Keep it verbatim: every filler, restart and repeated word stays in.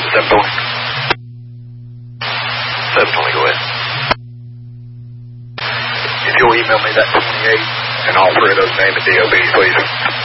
seven twenty. seven twenty, go ahead. If you'll email me that twenty-eight and all three of those name and D O Bs, please.